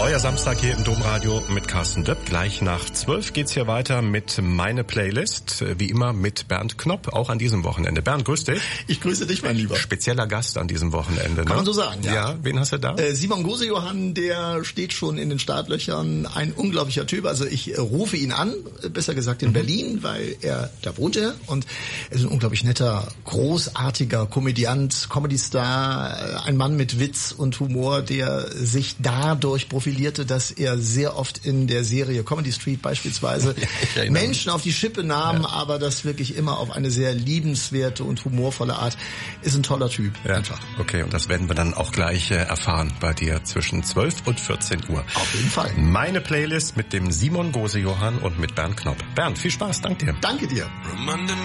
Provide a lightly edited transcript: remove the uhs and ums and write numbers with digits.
Euer Samstag hier im Domradio mit Carsten Döpp. Gleich nach 12 geht's hier weiter mit Meine Playlist. Wie immer mit Bernd Knopp, auch an diesem Wochenende. Bernd, grüß dich. Ich grüße dich, mein Lieber. Spezieller Gast an diesem Wochenende. Kann man so sagen, ja. Ja, wen hast du da? Simon Gosejohann, der steht schon in den Startlöchern. Ein unglaublicher Typ. Also ich rufe ihn an, besser gesagt in Berlin, weil da wohnt er. Und er ist ein unglaublich netter, großartiger Komödiant, Comedy-Star. Ein Mann mit Witz und Humor, der sich dadurch profilierte, dass er sehr oft in der Serie Comedy Street beispielsweise Menschen auf die Schippe nahm, aber das wirklich immer auf eine sehr liebenswerte und humorvolle Art. Ist ein toller Typ, einfach. Okay, und das werden wir dann auch gleich erfahren bei dir zwischen 12 und 14 Uhr. Auf jeden Fall. Meine Playlist mit dem Simon Gosejohann und mit Bernd Knopp. Bernd, viel Spaß, danke dir. Danke dir.